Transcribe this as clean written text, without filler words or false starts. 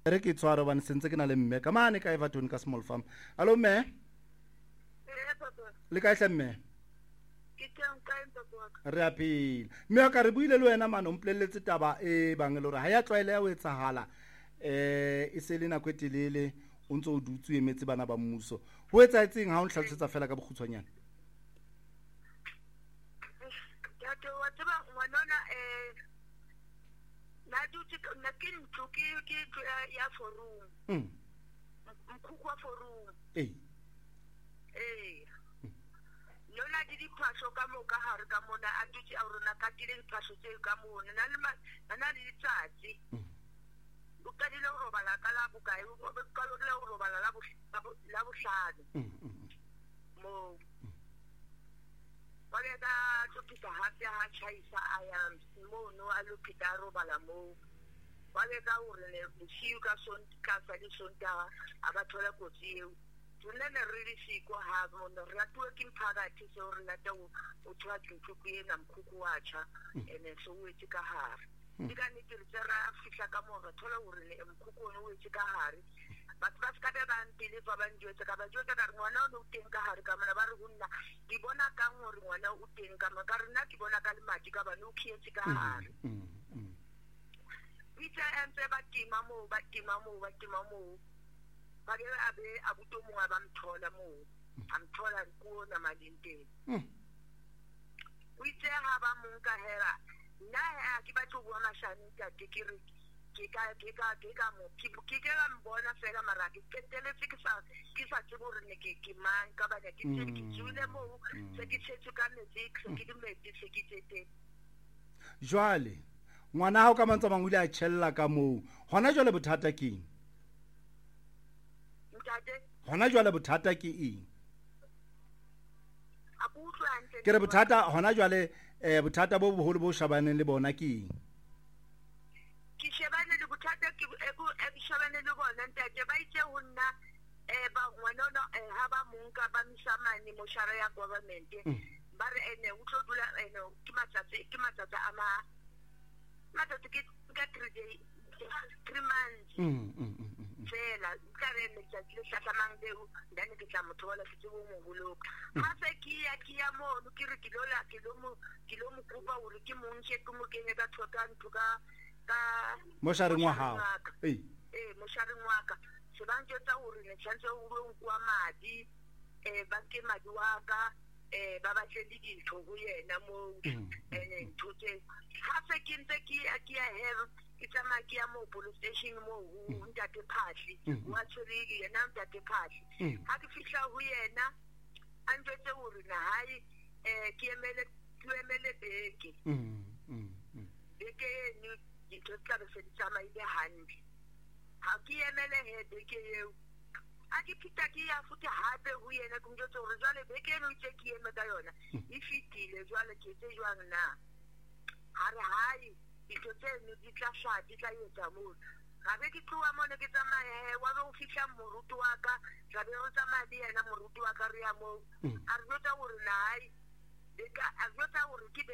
re ke tswaro bane sentse ke na le mme ka mane ka Everton ka Small Farm. Allo mme le ka mme re a phela mme ka re buile le wena mane o mpolelletse taba e bang le hore ha ya tlwaele ya o etsahala e se le nako e telele o ntse o dutse o emetse bana ba mmuso ho etsaetseng ha o nhlalosetsa fela ka bokgutshwanyana. wa tseba ngwanona na dutse na ke ntlo ke ya forum mkhukhu wa forum lona di diphaso ka mo ka hare ka mona a dutse a rona ka tile diphaso tse ka mona na le ditsatsi o ka dile ho robala ka la bokae o ka lo le ho robala la bohlano mo ba ka topita hape ha chaisa aya mo no a lo pita robala mo ba ka o re bosiu ka ka sa di sonta a ba thola kotsi eo tunene re siko ha mona re atwa ke mphakathi se re la tao o tswa tlhukhu ena mkhukhu wa cha ene so o etsi ka hare dika ne ke tsara fihla ka mo re thola o re mkhukhu o etsi ka hare batho ba ska ba ntile fa ba njwetsa ka ba jwetsa ka ngwana o teng ka hare ka mona ba re hunna di bona ka ngore ngwana o teng ka mona ka rena ke bona ka le madi ka ba no khietse ka hare bitsa ntse ba tima mo ba ke abe abuto mo ba mthola mo amthola ko na malinteng bitsa ha ba mo ka hera na ha ke ba tlo bua mashani ka tikiri ke ka mo ke la mbona fela mara ke teletse ke sa tsebore ne ke mang ka ba ke tsile mo se ke tshetse ka music se ke dumetse se ke tsete jwale ngwana hao ka mantsa mangwile a tshella ka moo hona jwale bothata ke eng hona jwale bothata ke eng ke re bothata hona jwale bothata bo boholo bo shabaneng le bona ke eng ke shebane le bothata ke shebane le bona ntate ba itse ho nna ba ngwana ha ba monka ba misamane mo shara ya government ba re ene o tlo dula ene ke matsatsi ama matsatsi ke ka 3 months fela ka re le tsatle hlatlamang le ndane ke tla mothola se bo mo boloka ha se ke ya mo no ke re ke lo mo kupa hore ke montshe ke mo kenye ka thoka nthuka ka mosharing wa hao mosharing wa ka se ba ntse tsa hore ne tshantse o bo nkwa madi ba ke madi wa ka ba ba tle dintho go yena mo ene nthote ha se ke ntse ke ya have ke tsama ke ya mo police station mo ntate Phahli wa tshweregi yena ntate Phahli ha ke fihla ho yena a ntse hore na hai ke emele beke ni dintho tla be se di tsamaile hantle ha ke emele beke eo a ke phita ke ya futhi hape ho yena ke ntse hore jwale beke eno itse ke eme ka yona e fitile jwale ke tse jwang na ha re hai dintho tseno di tla etsa moo ga be ke tloa mone ke tsamaya wa be o fihla moruti wa ka ga be o tsamaya le yena moruti wa ka re ya moo a re jwetsa hore na hai a jwetsa hore ke